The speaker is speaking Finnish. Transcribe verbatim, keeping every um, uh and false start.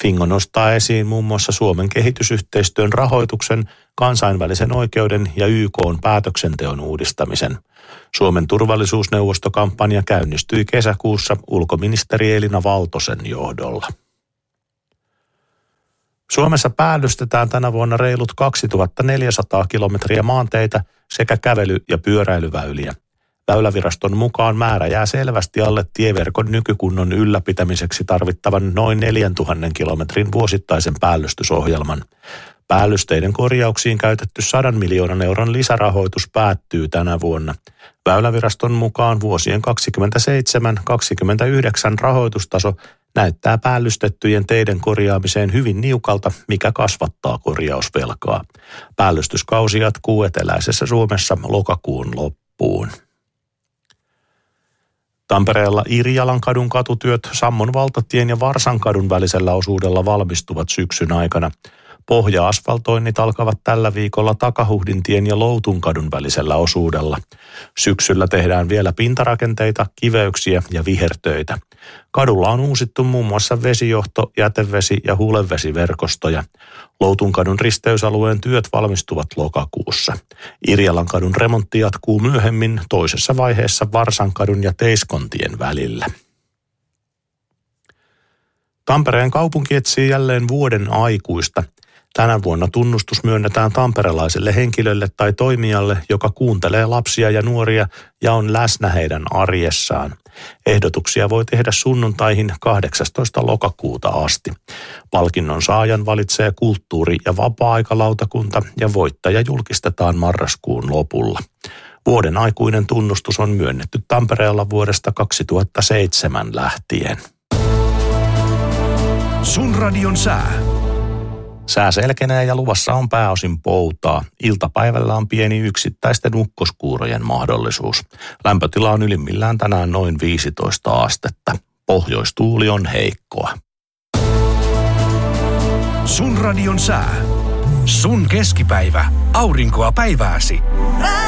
Kingo nostaa esiin muun muassa Suomen kehitysyhteistyön rahoituksen, kansainvälisen oikeuden ja Y K:n päätöksenteon uudistamisen. Suomen turvallisuusneuvostokampanja käynnistyi kesäkuussa ulkoministeri Elina Valtosen johdolla. Suomessa päällystetään tänä vuonna reilut kaksituhattaneljäsataa kilometriä maanteitä sekä kävely- ja pyöräilyväyliä. Väyläviraston mukaan määrä jää selvästi alle tieverkon nykykunnon ylläpitämiseksi tarvittavan noin neljätuhatta kilometrin vuosittaisen päällystysohjelman. Päällysteiden korjauksiin käytetty sadan miljoonan euron lisärahoitus päättyy tänä vuonna. Väyläviraston mukaan vuosien kaksikymmentäseitsemän kaksikymmentäyhdeksän rahoitustaso näyttää päällystettyjen teiden korjaamiseen hyvin niukalta, mikä kasvattaa korjausvelkaa. Päällystyskausi jatkuu eteläisessä Suomessa lokakuun loppuun. Tampereella Irjalankadun katutyöt Sammon valtatien ja Varsankadun välisellä osuudella valmistuvat syksyn aikana. Pohja-asfaltoinnit alkavat tällä viikolla Takahuhdintien ja Loutunkadun välisellä osuudella. Syksyllä tehdään vielä pintarakenteita, kiveyksiä ja vihertöitä. Kadulla on uusittu muun muassa vesijohto, jätevesi- ja hulevesiverkostoja. Loutunkadun risteysalueen työt valmistuvat lokakuussa. Irjalankadun remontti jatkuu myöhemmin toisessa vaiheessa Varsankadun ja Teiskontien välillä. Tampereen kaupunki etsii jälleen vuoden aikuista. Tänä vuonna tunnustus myönnetään tamperelaiselle henkilölle tai toimijalle, joka kuuntelee lapsia ja nuoria ja on läsnä heidän arjessaan. Ehdotuksia voi tehdä sunnuntaihin kahdeksastoista lokakuuta asti. Palkinnon saajan valitsee kulttuuri- ja vapaa-aikalautakunta ja voittaja julkistetaan marraskuun lopulla. Vuoden aikuinen tunnustus on myönnetty Tampereella vuodesta kaksituhattaseitsemän lähtien. Sun radion sää. Sää selkenee ja luvassa on pääosin poutaa. Iltapäivällä on pieni yksittäisten ukkoskuurojen mahdollisuus. Lämpötila on ylimmillään tänään noin viisitoista astetta. Pohjoistuuli on heikkoa. Sun radion sää. Sun keskipäivä. Aurinkoa päivääsi.